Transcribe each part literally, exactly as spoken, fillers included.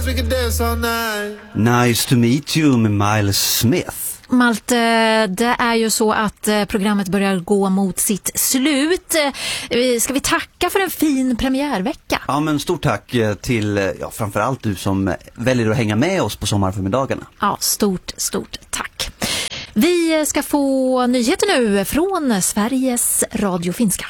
Nice to meet you med Miles Smith. Malte, det är ju så att programmet börjar gå mot sitt slut. Ska vi tacka för en fin premiärvecka? Ja, men stort tack till ja, framförallt du som väljer att hänga med oss på sommarförmiddagarna. Ja, stort, stort tack. Vi ska få nyheter nu från Sveriges Radio Finska.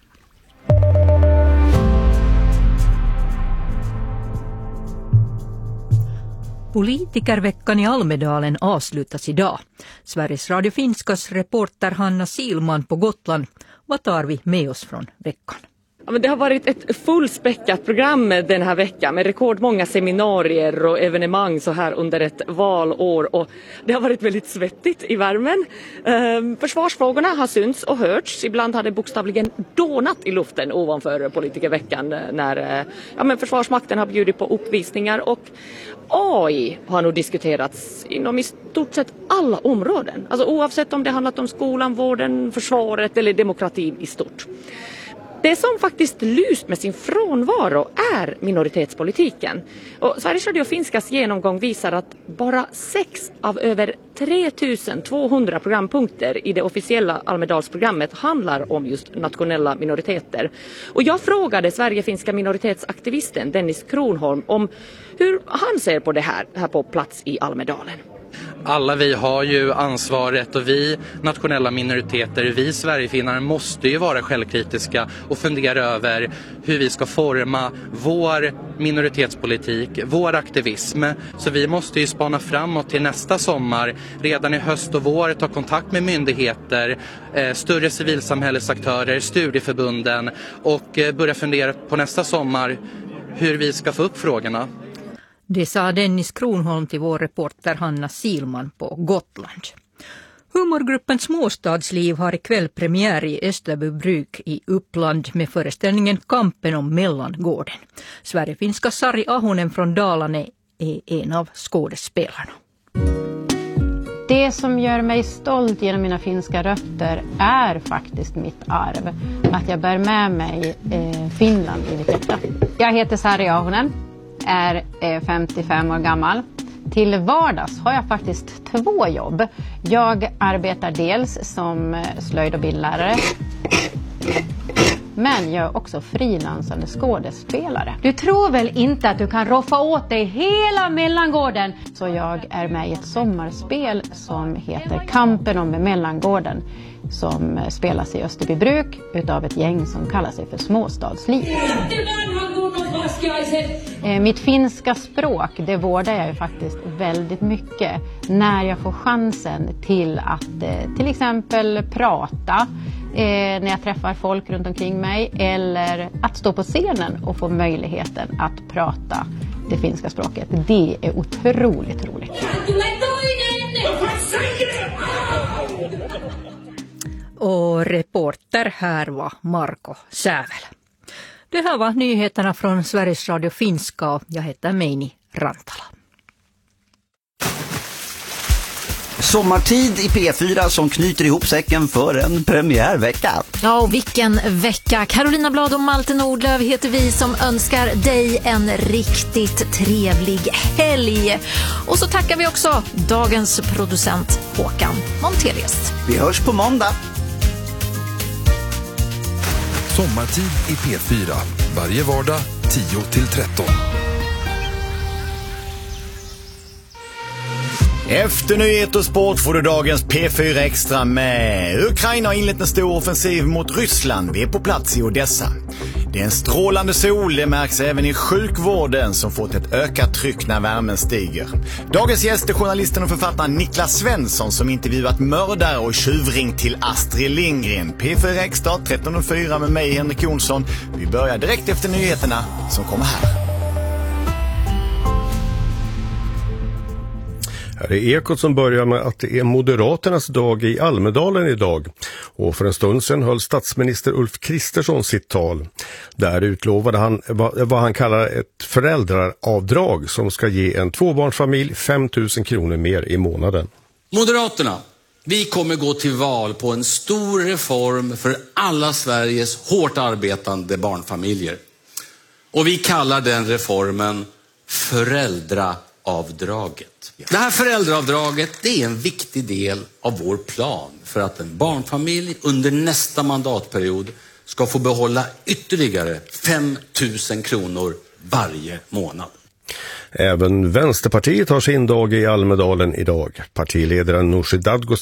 Politikerveckan i Almedalen avslutas idag. Sveriges Radio Finskas reporter Hanna Silman på Gotland. Vad tar vi med oss från veckan? Ja, men det har varit ett fullspäckat program den här veckan med rekordmånga seminarier och evenemang så här under ett valår, och det har varit väldigt svettigt i värmen. Ehm, försvarsfrågorna har synts och hörts. Ibland har det bokstavligen dånat i luften ovanför politikerveckan när ja, men Försvarsmakten har bjudit på uppvisningar, och A I har nog diskuterats inom i stort sett alla områden. Alltså oavsett om det handlat om skolan, vården, försvaret eller demokratin i stort. Det som faktiskt lyst med sin frånvaro är minoritetspolitiken. Och Sveriges Radio Finskas genomgång visar att bara sex av över tre tusen tvåhundra programpunkter i det officiella Almedalsprogrammet handlar om just nationella minoriteter. Och jag frågade Sverige-finska minoritetsaktivisten Dennis Kronholm om hur han ser på det här, här på plats i Almedalen. Alla vi har ju ansvaret, och vi nationella minoriteter, vi Sverigefinnar måste ju vara självkritiska och fundera över hur vi ska forma vår minoritetspolitik, vår aktivism. Så vi måste ju spana framåt till nästa sommar, redan i höst och vår, ta kontakt med myndigheter, större civilsamhällesaktörer, studieförbunden och börja fundera på nästa sommar hur vi ska få upp frågorna. Det sa Dennis Kronholm till vår reporter Hanna Silman på Gotland. Humorgruppen Småstadsliv har ikväll premiär i Österbybruk i Uppland med föreställningen Kampen om Mellangården. Sverigefinska Sari Ahonen från Dalarna är en av skådespelarna. Det som gör mig stolt genom mina finska rötter är faktiskt mitt arv. Att jag bär med mig eh, Finland i mitt hjärta. Jag heter Sari Ahonen. Är femtiofem år gammal. Till vardags har jag faktiskt två jobb. Jag arbetar dels som slöjd- och bildlärare. Men jag är också frilansande skådespelare. Du tror väl inte att du kan roffa åt dig hela Mellangården? Så jag är med i ett sommarspel som heter Kampen om Mellangården. Som spelas i Österbybruk utav ett gäng som kallar sig för Småstadsliv. Mitt finska språk, det vårdar jag ju faktiskt väldigt mycket när jag får chansen till att till exempel prata när jag träffar folk runt omkring mig, eller att stå på scenen och få möjligheten att prata det finska språket. Det är otroligt roligt. Och reporter här var Marko Sävel. Det här var nyheterna från Sveriges Radio Finska, och jag heter Meini Rantala. Sommartid i P fyra som knyter ihop säcken för en premiärvecka. Ja, och vilken vecka. Carolina Blad och Malte Nordlöv heter vi som önskar dig en riktigt trevlig helg. Och så tackar vi också dagens producent Håkan Monterius. Vi hörs på måndag. Sommartid i P fyra. Varje vardag tio till tretton. Efter nyhet och sport får du dagens P fyra Extra med Ukraina har inlett en stor offensiv mot Ryssland. Vi är på plats i Odessa. Det är en strålande sol, det märks även i sjukvården som fått ett ökat tryck när värmen stiger. Dagens gäst är journalisten och författaren Niklas Svensson som intervjuat mördare och tjuvring till Astrid Lindgren. P fyra Extra tretton och fyra med mig Henrik Jonsson. Vi börjar direkt efter nyheterna som kommer här. Här är Ekot som börjar med att det är Moderaternas dag i Almedalen idag. Och för en stund sedan höll statsminister Ulf Kristersson sitt tal. Där utlovade han vad han kallar ett föräldraavdrag som ska ge en tvåbarnsfamilj fem tusen kronor mer i månaden. Moderaterna, vi kommer gå till val på en stor reform för alla Sveriges hårt arbetande barnfamiljer. Och vi kallar den reformen föräldraavdraget. Det här föräldraavdraget, det är en viktig del av vår plan för att en barnfamilj under nästa mandatperiod ska få behålla ytterligare fem tusen kronor varje månad. Även Vänsterpartiet har sin dag i Almedalen idag. Partiledaren Nooshi Dadgostar